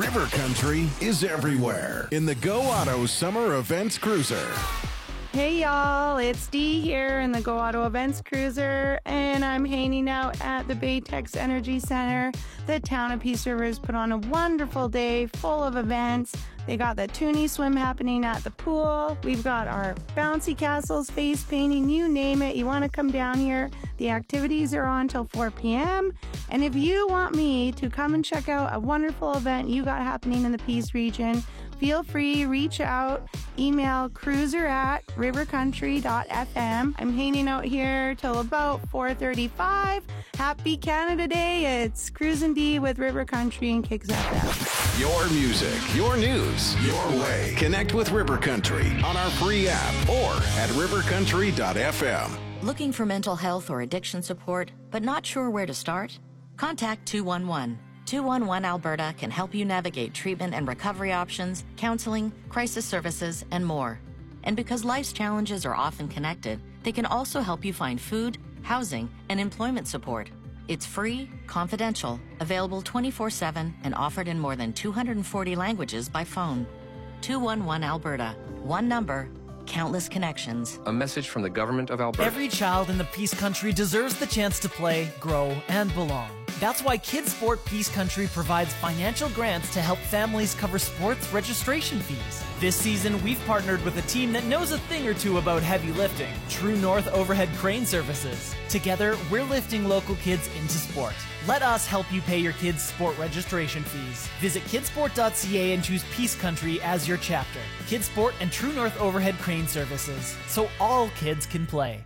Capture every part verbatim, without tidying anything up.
River Country is everywhere in the Go Auto Summer Events Cruiser. Hey y'all, it's Dee here in the Go Auto Events Cruiser, and I'm hanging out at the Baytex Energy Center. The town of Peace River has put on a wonderful day full of events. They got the Toonie Swim happening at the pool. We've got our bouncy castles, face painting, you name it. You want to come down here. The activities are on till four p.m. And if you want me to come and check out a wonderful event you got happening in the Peace region, feel free, reach out, email cruiser at river country dot f m. I'm hanging out here till about four thirty-five. Happy Canada Day. It's Cruisin' D with River Country and Kicks F M. Your music, your news, your way. Connect with River Country on our free app or at river country dot f m. Looking for mental health or addiction support, but not sure where to start? Contact two one one. two one one Alberta can help you navigate treatment and recovery options, counseling, crisis services, and more. And because life's challenges are often connected, they can also help you find food, housing, and employment support. It's free, confidential, available twenty-four seven, and offered in more than two hundred forty languages by phone. two one one Alberta. One number, countless connections. A message from the government of Alberta. Every child in the Peace Country deserves the chance to play, grow, and belong. That's why Kids Sport Peace Country provides financial grants to help families cover sports registration fees. This season, we've partnered with a team that knows a thing or two about heavy lifting, True North Overhead Crane Services. Together, we're lifting local kids into sport. Let us help you pay your kids' sport registration fees. Visit kidsport dot c a and choose Peace Country as your chapter. Kids Sport and True North Overhead Crane Services, so all kids can play.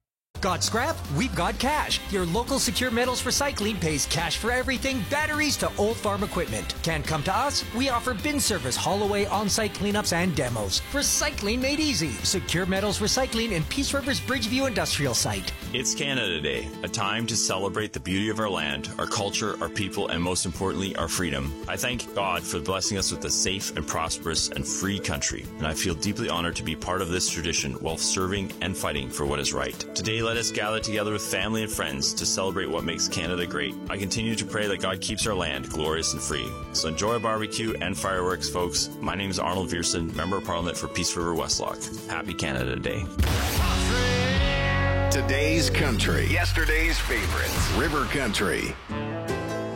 Got scrap? We've got cash. Your local Secure Metals Recycling pays cash for everything, batteries to old farm equipment. Can't come to us? We offer bin service, haul away, on-site cleanups, and demos. Recycling made easy. Secure Metals Recycling in Peace River's Bridgeview Industrial Site. It's Canada Day, a time to celebrate the beauty of our land, our culture, our people, and most importantly, our freedom. I thank God for blessing us with a safe and prosperous and free country, and I feel deeply honored to be part of this tradition while serving and fighting for what is right. Today, let us gather together with family and friends to celebrate what makes Canada great. I continue to pray that God keeps our land glorious and free. So enjoy a barbecue and fireworks, folks. My name is Arnold Viersen, Member of Parliament for Peace River Westlock. Happy Canada Day. Today's country, yesterday's favorites. River Country.